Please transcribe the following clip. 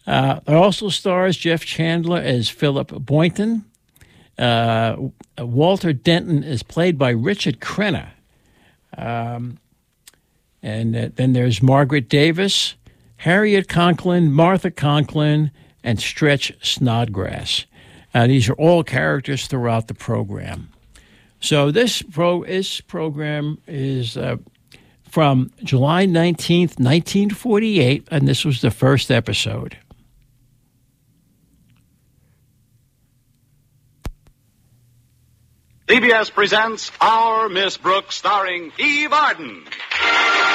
It also stars Jeff Chandler as Philip Boynton. Walter Denton is played by Richard Crenna. And then there's Margaret Davis, Harriet Conklin, Martha Conklin, and Stretch Snodgrass. These are all characters throughout the program. So this program is from July 19th, 1948, and this was the first episode. CBS presents Our Miss Brooks, starring Eve Arden.